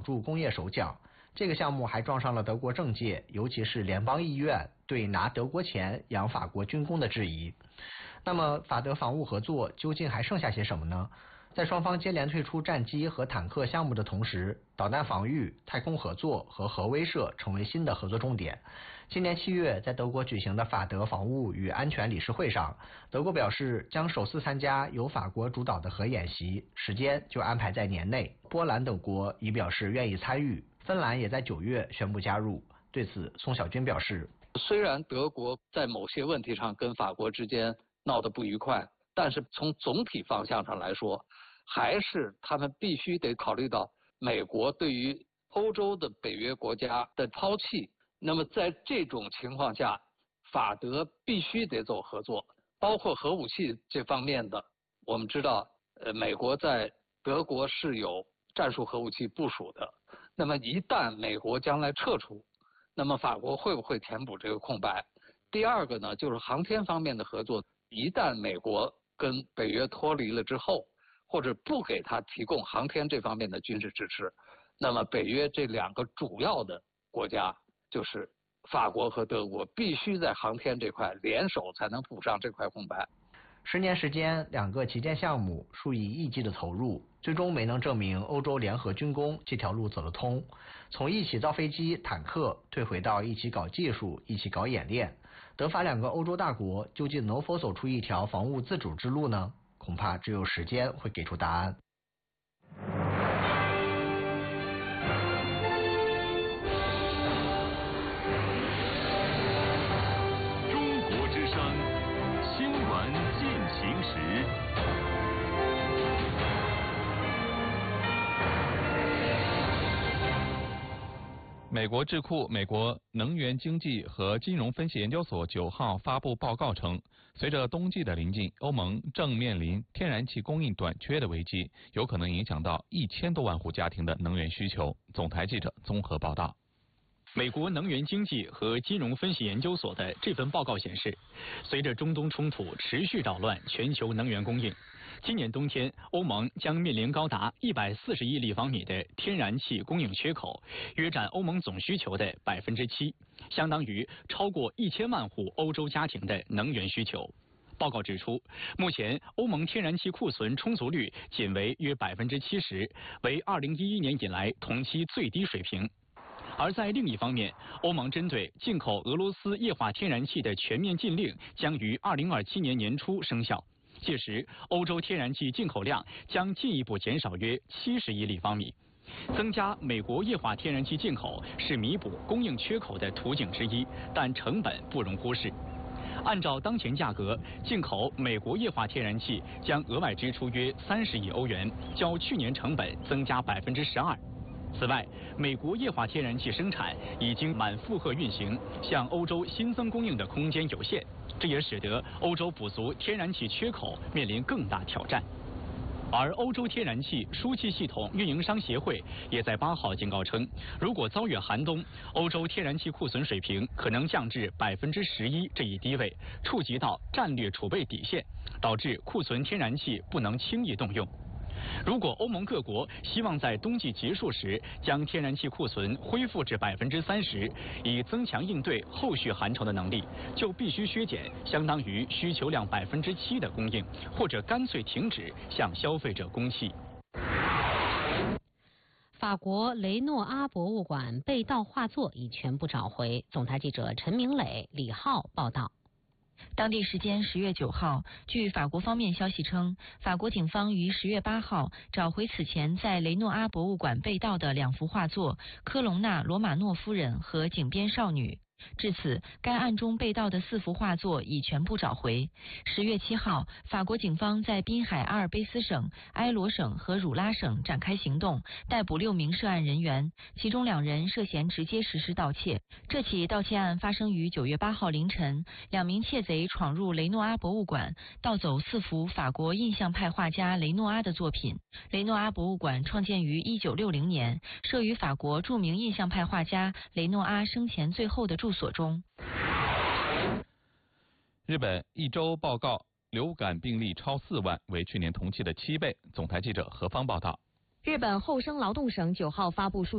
铸工业手脚。这个项目还撞上了德国政界，尤其是联邦议院对拿德国钱养法国军工的质疑。那么法德防务合作究竟还剩下些什么呢？在双方接连退出战机和坦克项目的同时，导弹防御、太空合作和核威慑成为新的合作重点。今年7月，在德国举行的法德防务与安全理事会上，德国表示将首次参加由法国主导的核演习，时间就安排在年内。波兰等国已表示愿意参与，芬兰也在9月宣布加入。对此，宋小军表示， 虽然德国在某些问题上跟法国之间闹得不愉快，但是从总体方向上来说，还是他们必须得考虑到美国对于欧洲的北约国家的抛弃。那么在这种情况下，法德必须得走合作，包括核武器这方面的。我们知道，美国在德国是有战术核武器部署的。那么一旦美国将来撤出，那么法国会不会填补这个空白？第二个呢，就是航天方面的合作。一旦美国跟北约脱离了之后，或者不给他提供航天这方面的军事支持，那么北约这2个主要的国家，就是法国和德国，必须在航天这块联手才能补上这块空白。 10年时间，2个旗舰项目，数以亿计的投入，最终没能证明欧洲联合军工这条路走得通。从一起造飞机、坦克，退回到一起搞技术、一起搞演练，德法2个欧洲大国究竟能否走出一条防务自主之路呢？恐怕只有时间会给出答案。 中国之声，新闻进行时。 美国智库美国能源经济和金融分析研究所9号发布报告称，随着冬季的临近，欧盟正面临天然气供应短缺的危机，有可能影响到1000多万户家庭的能源需求。总台记者综合报道。 美国能源经济和金融分析研究所的这份报告显示，随着中东冲突持续扰乱全球能源供应，今年冬天欧盟将面临高达140亿立方米的天然气供应缺口，约占欧盟总需求的7%，相当于超过1000万户欧洲家庭的能源需求。报告指出，目前欧盟天然气库存充足率仅为约70%，为2011年以来同期最低水平。而在另一方面，欧盟针对进口俄罗斯液化天然气的全面禁令将于2027年年初生效，届时欧洲天然气进口量将进一步减少约70亿立方米。增加美国液化天然气进口是弥补供应缺口的途径之一，但成本不容忽视。按照当前价格，进口美国液化天然气将额外支出约30亿欧元，较去年成本增加12%。此外，美国液化天然气生产已经满负荷运行，向欧洲新增供应的空间有限，这也使得欧洲补足天然气缺口面临更大挑战。而欧洲天然气输气系统运营商协会也在8号警告称，如果遭遇寒冬，欧洲天然气库存水平可能降至11%这一低位，触及到战略储备底线，导致库存天然气不能轻易动用。如果欧盟各国希望在冬季结束时将天然气库存恢复至30%，以增强应对后续寒潮的能力，就必须削减相当于需求量7%的供应，或者干脆停止向消费者供气。 法国雷诺阿博物馆被盗画作已全部找回。总台记者陈明磊、李浩报道。 当地时间10月9号，据法国方面消息称，法国警方于10月8号找回此前在雷诺阿博物馆被盗的2幅画作《科隆纳·罗马诺夫人》和《井边少女》。至此，该案中被盗的4幅画作已全部找回。10月7号，法国警方在滨海阿尔卑斯省、埃罗省和汝拉省展开行动，逮捕6名涉案人员，其中2人涉嫌直接实施盗窃。这起盗窃案发生于9月8号凌晨，2名窃贼闯入雷诺阿博物馆，盗走4幅法国印象派画家雷诺阿的作品。雷诺阿博物馆创建于1960年，设于法国著名印象派画家雷诺阿生前最后的住所中。 日本一周报告流感病例超4万，为去年同期的7倍。总台记者何芳报道。 日本厚生劳动省9号发布数